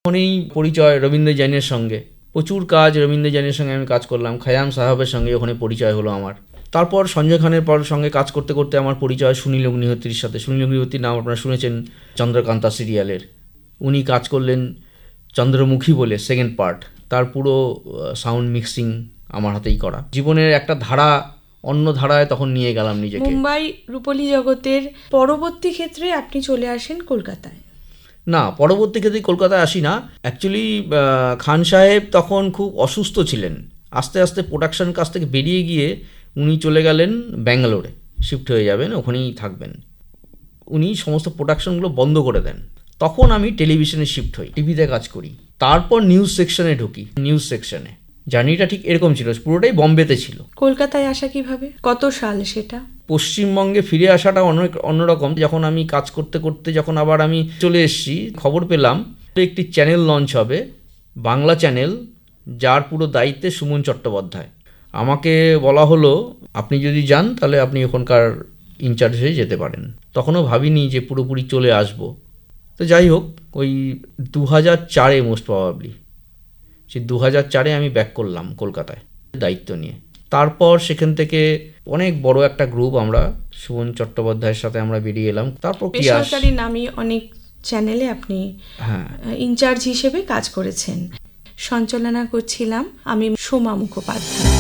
তখনই পরিচয় রবীন্দ্র জৈনের সঙ্গে, প্রচুর কাজ রবীন্দ্র জৈনের সঙ্গে আমি কাজ করলাম, খায়াম সাহাবের সঙ্গে ওখানে পরিচয় হলো আমার। তারপর সঞ্জয় খানের সঙ্গে কাজ করতে করতে আমার পরিচয় সুনীল অগ্নিহোত্রীর সাথে। সুনীল অগ্নিহোত্রীর নাম আপনারা শুনেছেন চন্দ্রকান্তা সিরিয়ালের। উনি কাজ করলেন চন্দ্রমুখী বলে সেকেন্ড পার্ট, তার পুরো সাউন্ড মিক্সিং আমার হাতেই করা। জীবনের একটা ধারা অন্য ধারায় তখন নিয়ে গেলাম নিজেকে। মুম্বাই রূপলী জগতের পরবর্তী ক্ষেত্রে আপনি চলে আসেন কলকাতায়। না, পরবর্তী ক্ষেত্রে কলকাতায় আসি না। অ্যাকচুয়ালি খান সাহেব তখন খুব অসুস্থ ছিলেন। আস্তে আস্তে প্রোডাকশন কাছ থেকে বেরিয়ে গিয়ে উনি চলে গেলেন ব্যাঙ্গালোরে, শিফট হয়ে যাবেন, ওখানেই থাকবেন। উনি সমস্ত প্রোডাকশনগুলো বন্ধ করে দেন। তখন আমি টেলিভিশনে শিফট হই, টিভিতে কাজ করি। তারপর নিউজ সেকশনে ঢুকি। নিউজ সেকশনে জার্নিটা ঠিক এরকম ছিল, পুরোটাই বম্বেতে ছিল। কলকাতায় আসা কিভাবে, কত সাল সেটা? পশ্চিমবঙ্গে ফিরে আসাটা অন্যরকম। যখন আমি কাজ করতে করতে যখন আবার আমি চলে এসেছি, খবর পেলাম একটি চ্যানেল লঞ্চ হবে, বাংলা চ্যানেল, যার পুরো দায়িত্বে সুমন চট্টোপাধ্যায়। আমাকে বলা হলো আপনি যদি যান তাহলে আপনি ওখানকার ইনচার্জ হয়ে যেতে পারেন। তখনও ভাবিনি যে পুরোপুরি চলে আসব। তো যাই হোক, ওই 2004 মোস্ট প্রবাবলি, সেই 2004 আমি ব্যাক করলাম কলকাতায় দায়িত্ব নিয়ে। তারপর সেখান থেকে অনেক বড় একটা গ্রুপ, আমরা সুমন চট্টোপাধ্যায়ের সাথে আমরা বেরিয়ে এলাম। তারপর বেসরকারি নামী অনেক চ্যানেলে আপনি ইনচার্জ হিসেবে কাজ করেছেন। সঞ্চালনা করছিলাম আমি সোমা মুখোপাধ্যায়।